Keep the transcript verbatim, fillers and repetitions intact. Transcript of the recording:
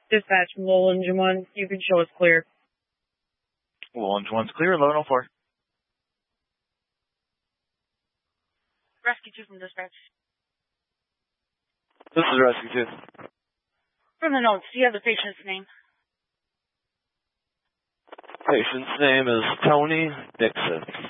Dispatch, Lowell Engine one. You can show us clear. Lowell Engine one's clear. eleven oh four. Rescue two from dispatch. This is Rescue two. From the notes, do you have the patient's name? Patient's name is Tony Dixon.